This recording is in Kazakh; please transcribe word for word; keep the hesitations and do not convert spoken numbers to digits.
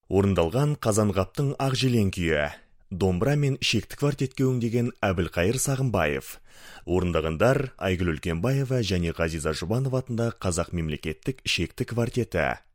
Орындалған Қазанғаптың ақ желең күйі. Домбыра мен шекті квартетке өңдеген Әбілқайыр Сағынбаев. Орындағандар Айгүл Үлкенбаева және Ғазиза Жұбанова атындағы Қазақ мемлекеттік шекті квартеті.